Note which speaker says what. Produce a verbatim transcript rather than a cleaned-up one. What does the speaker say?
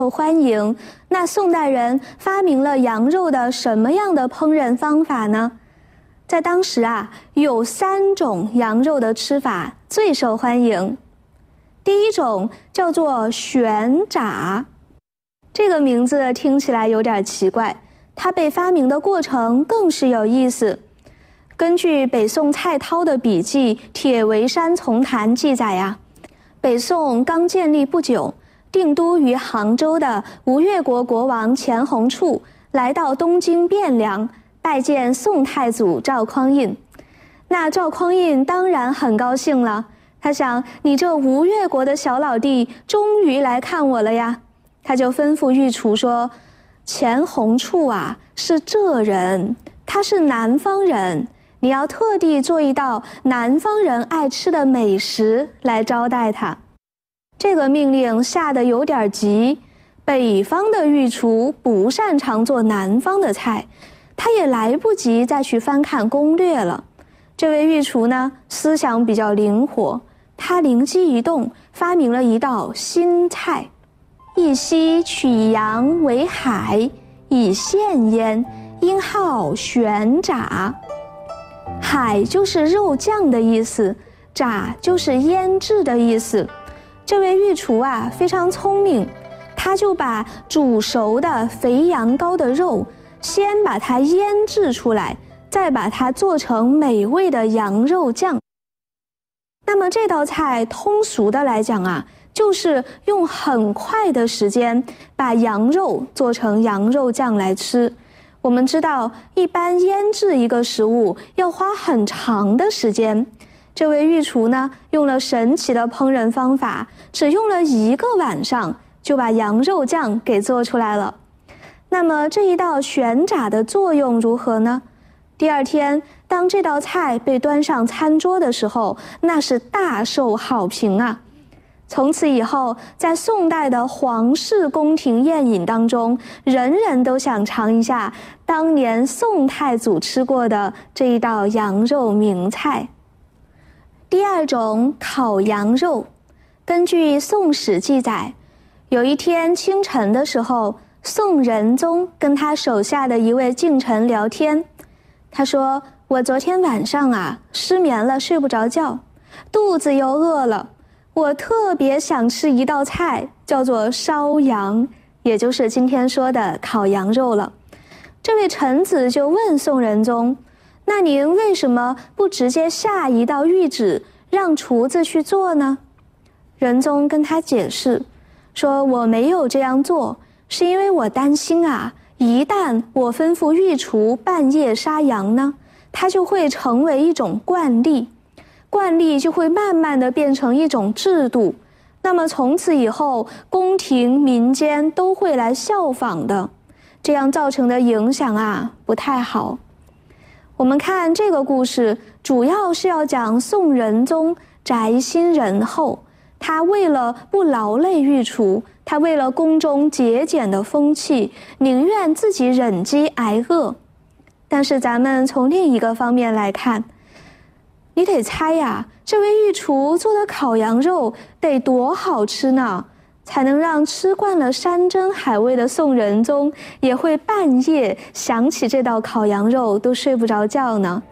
Speaker 1: 受欢迎。那宋代人发明了羊肉的什么样的烹饪方法呢？在当时啊，有三种羊肉的吃法最受欢迎。第一种叫做旋炸，这个名字听起来有点奇怪，它被发明的过程更是有意思。根据北宋蔡涛的笔记《铁围山丛谈》记载呀、啊，北宋刚建立不久，定都于杭州的吴越国国王钱弘处来到东京汴梁，拜见宋太祖赵匡胤。那赵匡胤当然很高兴了，他想，你这吴越国的小老弟终于来看我了呀。他就吩咐御厨说，钱弘处啊是浙人，他是南方人，你要特地做一道南方人爱吃的美食来招待他。这个命令下得有点急，北方的御厨不擅长做南方的菜，他也来不及再去翻看攻略了。这位御厨呢，思想比较灵活，他灵机一动，发明了一道新菜：一溪取羊为海，以现焉，因号旋炸。海就是肉酱的意思，炸就是腌制的意思。这位御厨啊非常聪明，他就把煮熟的肥羊羔的肉先把它腌制出来，再把它做成美味的羊肉酱。那么这道菜通俗的来讲啊，就是用很快的时间把羊肉做成羊肉酱来吃。我们知道，一般腌制一个食物要花很长的时间。这位御厨呢，用了神奇的烹饪方法，只用了一个晚上就把羊肉酱给做出来了。那么这一道旋炸的作用如何呢？第二天，当这道菜被端上餐桌的时候，那是大受好评啊。从此以后，在宋代的皇室宫廷宴饮当中，人人都想尝一下当年宋太祖吃过的这一道羊肉名菜。第二种，烤羊肉。根据《宋史》记载，有一天清晨的时候，宋仁宗跟他手下的一位近臣聊天，他说，我昨天晚上啊失眠了，睡不着觉，肚子又饿了，我特别想吃一道菜，叫做烧羊，也就是今天说的烤羊肉了。这位臣子就问宋仁宗，那您为什么不直接下一道谕旨，让厨子去做呢？仁宗跟他解释说，我没有这样做，是因为我担心啊，一旦我吩咐御厨半夜杀羊呢，它就会成为一种惯例，惯例就会慢慢的变成一种制度，那么从此以后，宫廷民间都会来效仿的，这样造成的影响啊不太好。我们看这个故事，主要是要讲宋仁宗宅心仁厚，他为了不劳累御厨，他为了宫中节俭的风气，宁愿自己忍饥挨饿。但是咱们从另一个方面来看，你得猜呀，这位御厨做的烤羊肉得多好吃呢，才能让吃惯了山珍海味的宋仁宗也会半夜想起这道烤羊肉都睡不着觉呢？